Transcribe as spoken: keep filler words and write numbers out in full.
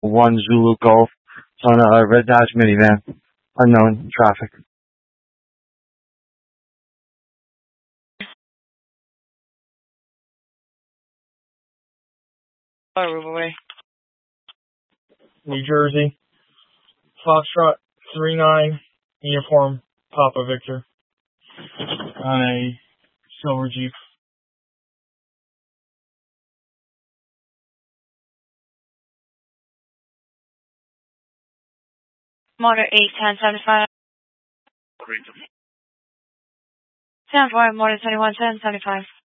one Zulu Golf. It's on a red Dodge minivan. Unknown traffic. Away. New Jersey. Foxtrot three nine, uniform Papa Victor. On a silver Jeep. Motor eight ten seventy five. Ten four, Motor twenty one ten seventy five.